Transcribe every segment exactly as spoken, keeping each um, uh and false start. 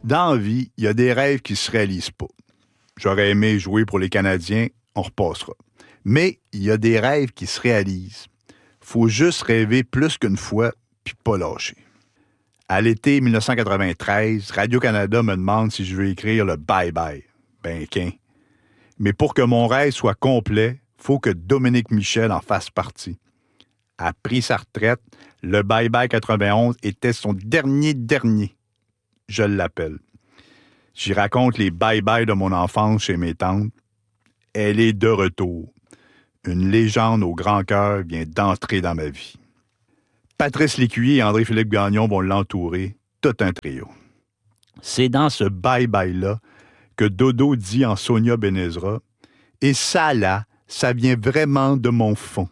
Dans la vie, il y a des rêves qui se réalisent pas. J'aurais aimé jouer pour les Canadiens, on repassera. Mais il y a des rêves qui se réalisent. Faut juste rêver plus qu'une fois, puis pas lâcher. À l'été dix-neuf cent quatre-vingt-treize, Radio-Canada me demande si je veux écrire le bye-bye. Ben, qu'un. Mais pour que mon rêve soit complet, faut que Dominique Michel en fasse partie. A pris sa retraite, le bye-bye quatre-vingt-onze était son dernier dernier. Je l'appelle. J'y raconte les bye-bye de mon enfance chez mes tantes. Elle est de retour. Une légende au grand cœur vient d'entrer dans ma vie. Patrice Lécuyer et André-Philippe Gagnon vont l'entourer, tout un trio. C'est dans ce bye-bye-là que Dodo dit en Sonia Benezra, et ça là, ça vient vraiment de mon fond.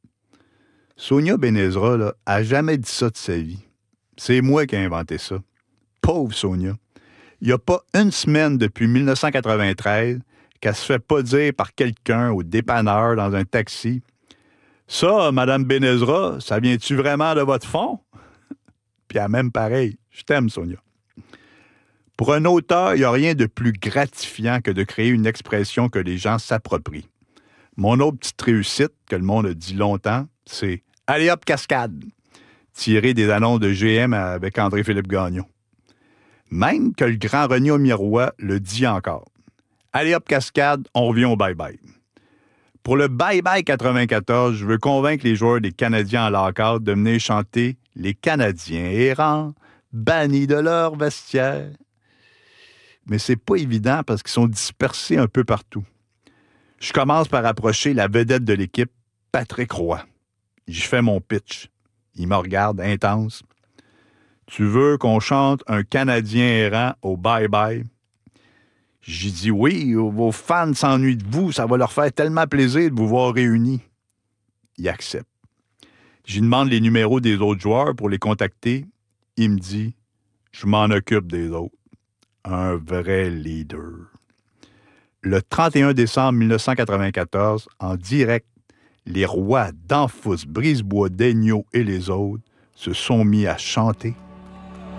Sonia Benezra, là, a jamais dit ça de sa vie. C'est moi qui ai inventé ça. Pauvre Sonia. Il n'y a pas une semaine depuis dix-neuf cent quatre-vingt-treize qu'elle se fait pas dire par quelqu'un au dépanneur dans un taxi. Ça, Madame Benezra, ça vient-tu vraiment de votre fond? Puis elle même pareil. Je t'aime, Sonia. Pour un auteur, il n'y a rien de plus gratifiant que de créer une expression que les gens s'approprient. Mon autre petite réussite, que le monde a dit longtemps, c'est « Allez hop, cascade », tiré des annonces de G M avec André-Philippe Gagnon. Même que le grand René Aumirois le dit encore. « Allez hop, cascade, on revient au bye-bye ». Pour le bye-bye quatre-vingt-quatorze, je veux convaincre les joueurs des Canadiens en lockout de venir chanter « Les Canadiens errants, bannis de leur vestiaire ». Mais c'est pas évident parce qu'ils sont dispersés un peu partout. Je commence par approcher la vedette de l'équipe, Patrick Roy. Je fais mon pitch. Il me regarde intense. « Tu veux qu'on chante un Canadien errant au bye-bye? » J'ai dit « Oui, vos fans s'ennuient de vous, ça va leur faire tellement plaisir de vous voir réunis. » Il accepte. Je lui demande les numéros des autres joueurs pour les contacter. Il me dit « Je m'en occupe des autres. » Un vrai leader. Le trente et un décembre dix-neuf cent quatre-vingt-quatorze, en direct, les Rois d'Anfous, Brisebois, Daigneault et les autres se sont mis à chanter